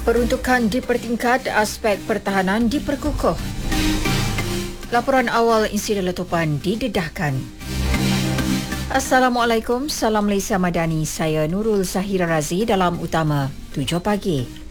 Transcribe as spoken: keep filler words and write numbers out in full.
Peruntukan dipertingkat, aspek pertahanan diperkukuh. Laporan awal insiden letupan didedahkan. Assalamualaikum, salam Malaysia Madani. Saya Nurul Zahira Razi dalam Utama tujuh pagi.